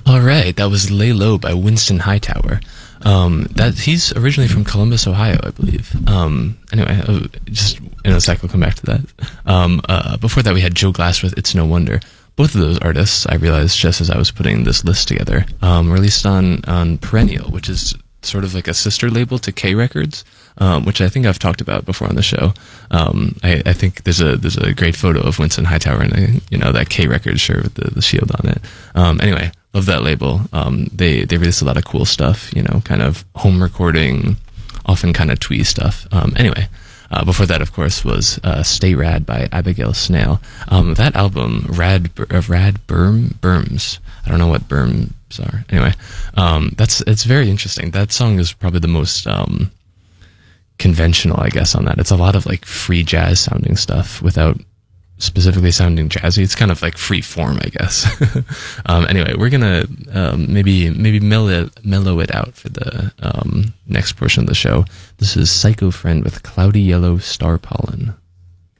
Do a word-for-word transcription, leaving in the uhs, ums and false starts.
All right, that was Lay Low by Winston Hightower. Um, that he's originally from Columbus, Ohio, I believe. Um, anyway, uh, just in a sec, we'll come back to that. Um, uh, before that, we had Joe Glass with "It's No Wonder." Both of those artists, I realized just as I was putting this list together, um, released on on Perennial, which is sort of like a sister label to K Records, um, which I think I've talked about before on the show. Um, I, I think there's a there's a great photo of Winston Hightower in a, you know, that K Records shirt with the, the shield on it. Um, anyway, love that label. Um, they they release a lot of cool stuff, you know, kind of home recording, often kind of twee stuff. Um, anyway. Uh, before that, of course, was uh, "Stay Rad" by Abigail Snail. Um, that album, Rad, uh, Rad Berm, Berms. I don't know what Berms are. Anyway, um, that's it's very interesting. That song is probably the most um, conventional, I guess, on that. It's a lot of like free jazz sounding stuff without specifically sounding jazzy. It's kind of like free form, I guess. um, anyway, we're gonna um, maybe maybe mellow, mellow it out for the um, next portion of the show. This is Psycho Friend with "Cloudy Yellow Star Pollen."